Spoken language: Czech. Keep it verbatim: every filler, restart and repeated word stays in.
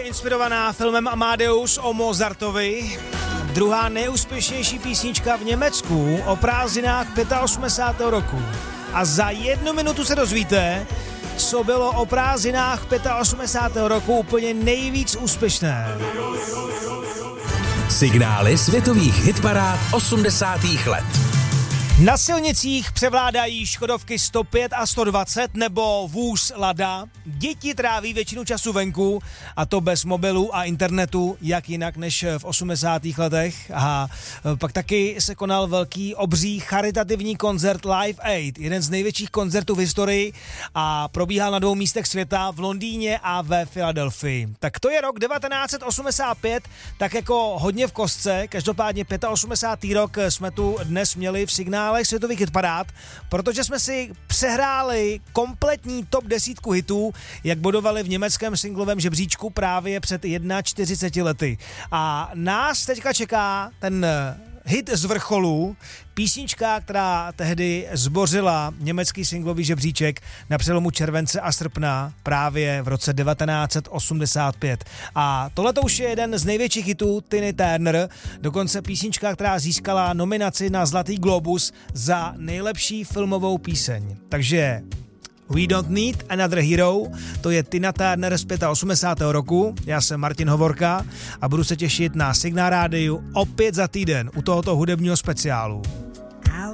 Inspirovaná filmem Amadeus o Mozartovi, druhá nejúspěšnější písnička v Německu o prázdninách osmdesátého pátého roku. A za jednu minutu se dozvíte, co bylo o prázdninách osmdesátého pátého roku úplně nejvíc úspěšné. Signály světových hitparád osmdesátých let. Na silnicích převládají Škodovky sto pět a sto dvacet nebo vůz Lada. Děti tráví většinu času venku a to bez mobilů a internetu, jak jinak než v osmdesátých letech. A pak taky se konal velký obří charitativní koncert Live Aid, jeden z největších koncertů v historii a probíhal na dvou místech světa, v Londýně a ve Filadelfii. Tak to je rok devatenáct set osmdesát pět, tak jako hodně v kostce, každopádně osmdesátý pátý rok jsme tu dnes měli v signále světových hitparád, protože jsme si přehráli kompletní top desítku hitů, jak bodovali v německém singlovém žebříčku právě před čtyřiceti jednou lety. A nás teďka čeká ten hit z vrcholu, písnička, která tehdy zbořila německý singlový žebříček na přelomu července a srpna právě v roce devatenáct set osmdesát pět. A tohle už je jeden z největších hitů Tiny Turner, dokonce písnička, která získala nominaci na Zlatý globus za nejlepší filmovou píseň. Takže We Don't Need Another Hero, to je Tina Turner z osmdesátého pátého roku. Já jsem Martin Hovorka a budu se těšit na Signál rádiu opět za týden u tohoto hudebního speciálu.